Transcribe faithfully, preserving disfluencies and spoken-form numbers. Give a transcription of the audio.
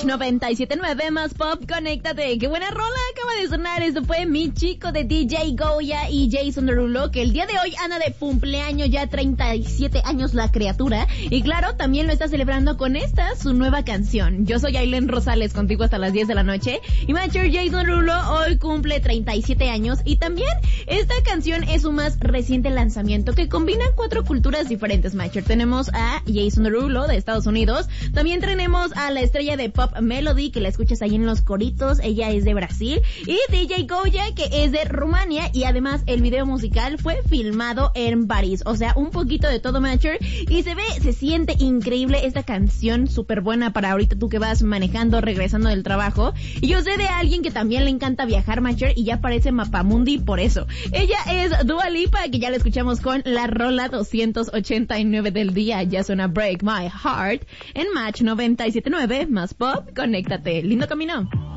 Match noventa y siete punto nueve más Pop, conéctate. Qué buena rola acaba de sonar. Esto fue Mi Chico de D J Goya y Jason Derulo, que el día de hoy anda de cumpleaños, ya treinta y siete años la criatura. Y claro, también lo está celebrando con esta, su nueva canción. Yo soy Aileen Rosales, contigo hasta las diez de la noche. Y Matcher, Jason Derulo hoy cumple treinta y siete años. Y también esta canción es su más reciente lanzamiento, que combina cuatro culturas diferentes, Matcher. Tenemos a Jason Derulo de Estados Unidos. También tenemos a la estrella de Pop Melody, que la escuchas ahí en los coritos. Ella es de Brasil. Y D J Goya, que es de Rumania. Y además el video musical fue filmado en París. O sea, un poquito de todo, Matcher. Y se ve, se siente increíble esta canción, súper buena para ahorita tú que vas manejando, regresando del trabajo. Y yo sé de alguien que también le encanta viajar, Matcher, y ya parece Mapamundi por eso. Ella es Dua Lipa, que ya la escuchamos con la rola doscientos ochenta y nueve del día. Ya suena Break My Heart en Match noventa y siete punto nueve más Pop. Conéctate. Lindo camino.